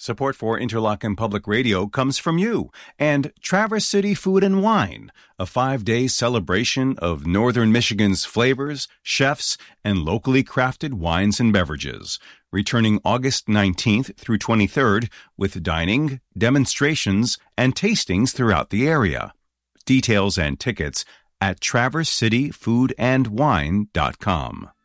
Support for Interlochen Public Radio comes from you and Traverse City Food and Wine, a 5-day celebration of Northern Michigan's flavors, chefs, and locally crafted wines and beverages, returning August 19th through 23rd with dining, demonstrations, and tastings throughout the area. Details and tickets at traversecityfoodandwine.com.